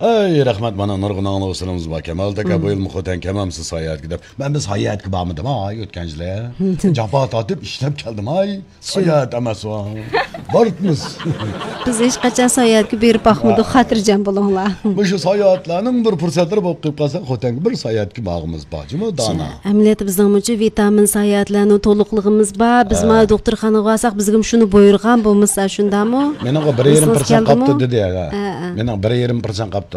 Ay rahmat mana nurg'un anglashlarimiz bor. Kamal aka bu yil xo'tan kamamsiz sayohatga deb. Men biz sayohatga bormadim, ay o'tgan yil. Jafo tortib ishlab keldim, ay. Sayohat emas o. Boribmiz. Biz hech qachon sayohatga berib boqmadik, xotirjam bo'linglar. Bu shu sayohatlarning bir fursatlari bo'lib qolib qolsa, xo'tanga bir sayohatga borimiz bormi, dona. Amaliyotda bizning uchun vitamin sayohatlarning to'liqligimiz bor. Biz ma doktorxonaga borsak, bizga shuni buyurgan bo'lmasa, shundami? Menga 1,5% qopti dedi ya. Menga 1,5% qopti.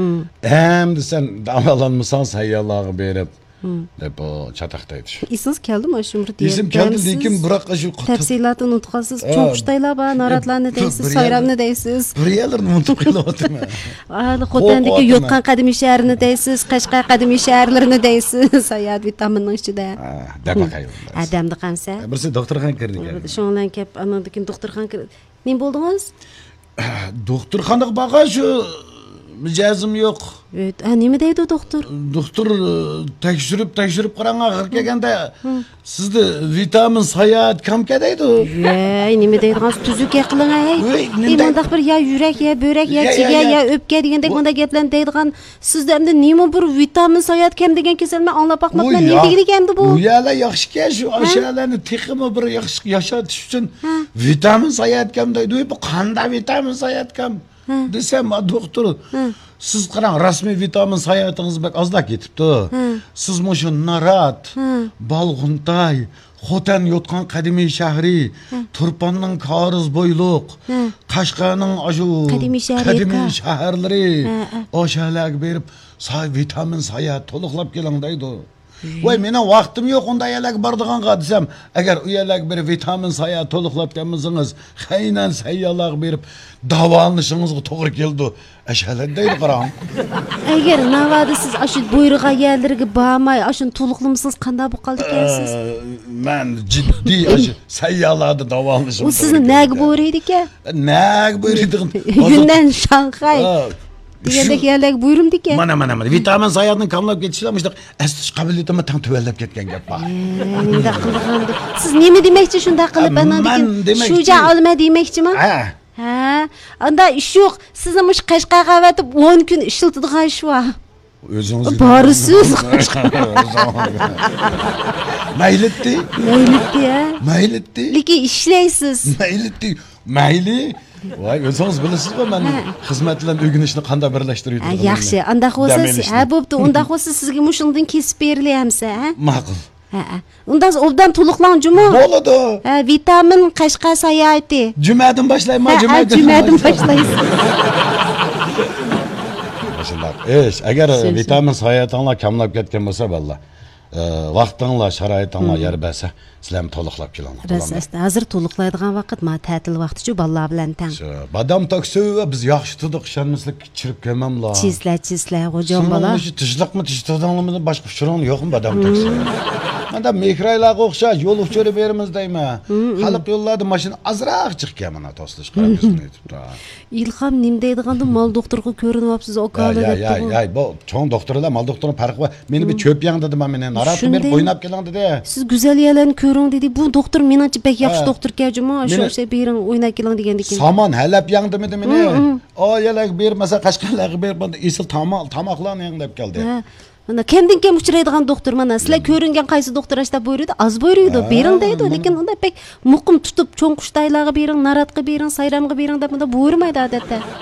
Endi sen davolanmasan sayyohlarga berib deb chataqdaydi. Isingiz keldimi shu umr Isim keldi, lekin biroq shu tafsilotini unutqansiz. Cho'qishtaylar va naratlarni deysiz, sayramni deysiz. Bir yerlarni unutib qo'yapman. Xotandagi yotgan qadimiy shaharni deysiz, Qashqar qadimiy shaharlarini deysiz. Sayohat vitaminning ichida. Dabaqay. Adamni qansa? Birisi doktorxonaga kirdik. Shundan kelib, anandikin doktorxonaga kirdi. Nima bo'ldingiz? Doktorxonaga borgan shu mijozim yo'q. Nima deydi doktor? Doktor tekshirib qarang axir kelganda sizda vitamin sayohat kamka deydi. Nima deydigan tuzuk qiling ay. Mundaq bir ya yurak, ya börak, ya jigar, ya o'pka degandek bunda gaplarni deydigan sizda endi nima bir vitamin sayohat kam degan kasalni anglab boqmabman. Nima degan endi bu? Bu yala yaxshi shu ashyalarni texmi bir yaxshi yashatish uchun vitamin sayohat kam deydi. Bu qanday vitamin sayohat kam? Desem doktor siz qarang rasmiy vitamin sayohatingiz bak ozlab ketibdi. Siz mushu Narat, Balg'untay, Xotan yotgan qadimiy shahri, Turpanning Koriz bo'yliq, Qashqarning ashu qadimiy shaharlari o'shalarga berib vitamin sayohat to'liqlab keling deydi. Voy meni vaqtim yo'q unda yerlarga bordiganqa desam, agar u yerlarga bir vitamin sayohat to'liqlab kelmasangiz, qaynan sayyohlarga berib davolanishingizga to'g'ri keldi. Ashalar deydi qarang. Agar navada siz ashu buyruqqa yerlarga bormay, ashuni to'liqlamasiz qanday bo'lib qoldi ekansiz? Men jiddiy ashu sayyohlarga davolanishim. U sizni nega buyuraydi ekan? Nega buyuraydi? Yunnan, Shanxay degandek yerlarga buyurimdi ekan. Mana vitamin sayohatini kamlab ketishlarmishdi. Aslish qobiliyatimi tan tuvallab ketgan gap bor. Nima qilgandim? Siz nima demoqchi shunda qilib anandikin shuja olma demoqchiman? Anda ish yo'q. Sizni mush Qashqarga avatib 10 kun ishlatadigan ish bor. O'zingiz borsiz. Maylitti. Maylitti. Lekin ishlaysiz. Mayli. Voy, o'zingiz bilasizmi men xizmat bilan o'rganishni qanday birlashtirayotganimni? Yaxshi, unda bo'lsa, bo'pti, unda bo'lsa sizga mushundan kesib berilyapsa, Ma'qul. Undan obdan to'liqlan juma. Bo'ladi. Vitamin Qashqar sayohati. Jumadan boshlayman, jumadan boshlaysiz. Agar vitamin sayohatinglar kamlab ketgan bo'lsa, vallah. Vaqtinglar, sharoitinglar yer bersa, sizlarni to'liqlab kelinglar. Rasasta, hozir to'liqlaydigan vaqt, ma ta'til vaqti-chu bolalar bilan tang. Badam taksi va biz yaxshi tudiq ishonmaslik chirib kelmamlar. Chislar, xo'jon bola. Shu tishliqmi, tishdinglarmi boshqa uchuring yo'qmi badam taksi? Menda mikraylarga o'xshash yo'l uchirib beramiz deyman. Xalq yo'llarda mashina azroq chiqqan mana to'slish qarabizmi aytibdi. Ilhom nim deydiganda mal doktorga ko'rinyapsiz, okala deb. Bu cho'ng doktorlar mal doktorning farqi bor. Meni bir cho'pyang dedim men Narat berib o'ynab keling dedi. Siz go'zal yerlarni ko'ring dedi. Bu doktor menimcha bek yaxshi doktor kajuma, o'sha bering o'ynab keling degandik. Samon halab yang demidi meni. O yerlarga bermasa Qashqarlarga berib esil tomoqlarni yang deb keldi. Mana kimdan kim uchraydigan doktor mana sizlar ko'ringan qaysi doktor ashta buyurdi, az buyurdi, bering deydi, lekin unda pek muqim tutib cho'ng qushtaylarga bering, Naratga bering, Sayramga bering deb buyurmaydi odatda.